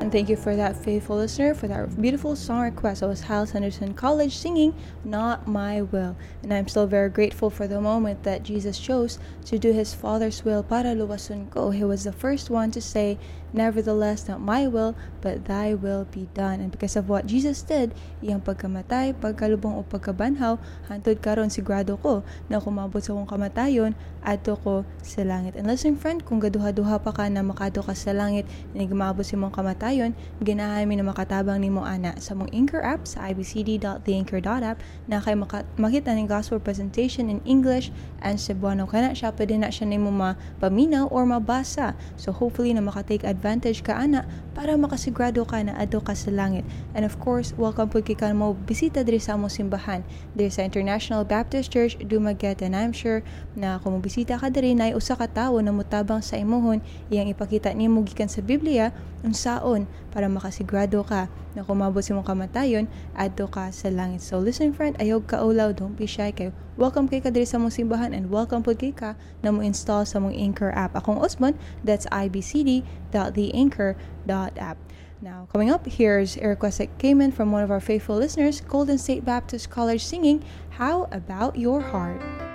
And thank you for that faithful listener for that beautiful song request. That was Hal Henderson College singing Not My Will. And I'm still very grateful for the moment that Jesus chose to do his Father's will para luwason ko. He was the first one to say, nevertheless, not my will, but thy will be done. And because of what Jesus did, iyang pagkamatay, pagkalubong o pagkabanhaw, hantod karon sigurado ko na kumabot sa kong kamatayon, adto ko sa langit. And listen friend, kung gaduha-duha pa ka na makadto ka sa langit, nigmabot si mong kamatayon, ganahan mi na makatabang nimo ana sa mong Anchor app sa ibcd.theanchor.app na kay makita ng gospel presentation in English and Cebuano. Kana siya pwede na siya nimo mapaminaw or mabasa. So hopefully na makatake advantage ka ana para makasigurado ka na adto ka sa langit. And of course, welcome po kay mo bisita diri sa among simbahan, diri sa International Baptist Church Dumaguete. And I'm sure na kung bisita ka diri na usa ka tawo na mutabang sa imuhon iyang ipakita nimo gikan sa Biblia unsaon para makasigurado ka na kumabot si mong kamatayon adto ka sa langit. So listen friend, ayog ka ulaw, don't be shy kay welcome kay ka diri sa mong simbahan and welcome po kay ka na mo install sa mong Anchor app. Akong Osmond, that's ibcd.theanchor.app. Now, coming up, here's a request that came in from one of our faithful listeners, Golden State Baptist College singing How About Your Heart.